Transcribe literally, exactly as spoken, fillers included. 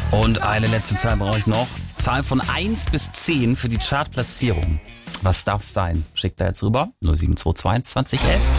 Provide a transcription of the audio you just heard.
Und eine letzte Zahl brauche ich noch. Zahl von eins bis zehn für die Chartplatzierung. Was darf es sein? Schickt da jetzt rüber. null sieben zwei zwei zwanzig elf.